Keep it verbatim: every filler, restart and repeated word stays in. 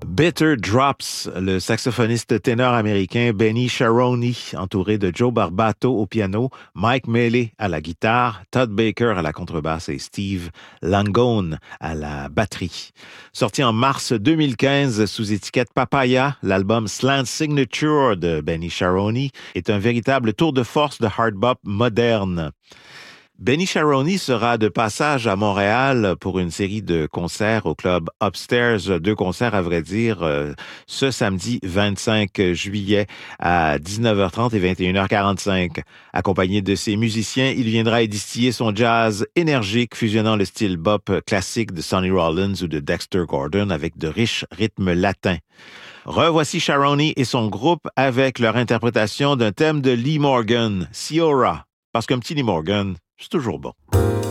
Bitter Drops, le saxophoniste ténor américain Benny Charoni, entouré de Joe Barbato au piano, Mike Mealy à la guitare, Todd Baker à la contrebasse et Steve Langone à la batterie. Sorti en mars deux mille quinze sous étiquette Papaya, l'album Slant Signature de Benny Charoni est un véritable tour de force de hard bop moderne. Benny Charoni sera de passage à Montréal pour une série de concerts au club Upstairs, deux concerts à vrai dire, euh, ce samedi vingt-cinq juillet à dix-neuf heures trente et vingt et une heures quarante-cinq. Accompagné de ses musiciens, il viendra y distiller son jazz énergique, fusionnant le style bop classique de Sonny Rollins ou de Dexter Gordon avec de riches rythmes latins. Revoici Charoni et son groupe avec leur interprétation d'un thème de Lee Morgan, Ciora, parce qu'un petit Lee Morgan, c'est toujours bon.